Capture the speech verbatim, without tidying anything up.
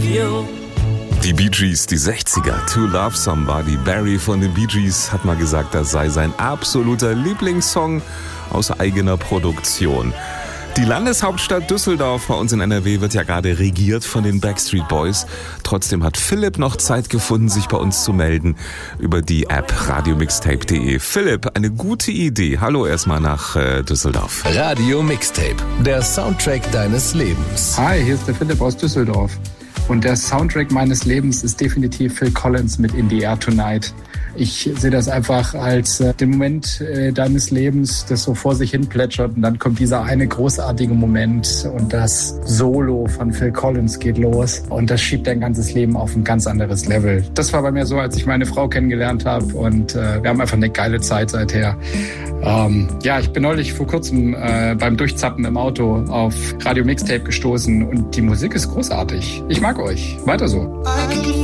Radio. Die Bee Gees, die sechziger, To Love Somebody. Barry von den Bee Gees hat mal gesagt, das sei sein absoluter Lieblingssong aus eigener Produktion. Die Landeshauptstadt Düsseldorf bei uns in N R W wird ja gerade regiert von den Backstreet Boys. Trotzdem hat Philipp noch Zeit gefunden, sich bei uns zu melden über die App radiomixtape punkt de. Philipp, eine gute Idee. Hallo erstmal nach äh, Düsseldorf. Radio Mixtape, der Soundtrack deines Lebens. Hi, hier ist der Philipp aus Düsseldorf. Und der Soundtrack meines Lebens ist definitiv Phil Collins mit In the Air Tonight. Ich sehe das einfach als äh, den Moment äh, deines Lebens, das so vor sich hin plätschert und dann kommt dieser eine großartige Moment und das Solo von Phil Collins geht los und das schiebt dein ganzes Leben auf ein ganz anderes Level. Das war bei mir so, als ich meine Frau kennengelernt habe und äh, wir haben einfach eine geile Zeit seither. Ähm, ja, ich bin neulich vor kurzem äh, beim Durchzappen im Auto auf Radio Mixtape gestoßen und die Musik ist großartig. Ich mag euch. Weiter so.